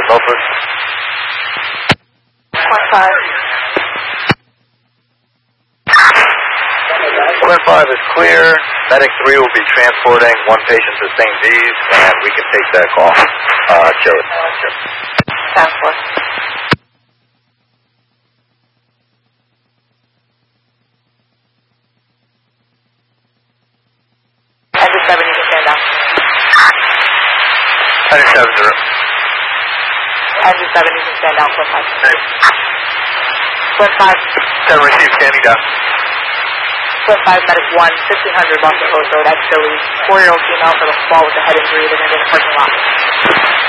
Milford. Point 5. Point 5 is clear. Medic 3 will be transporting one patient to St. V's, and we can take that call. Joe. Task Force. Engine 7, you can stand down. Medic 7, 0. Engine 7, you can stand down. Point 5. Point 5. 7 received, standing down. Point 5, Medic 1, 1500 Boston Post Road, ex-Philly. 4-year-old female for the fall with a head injury. They're going to get a parking lot.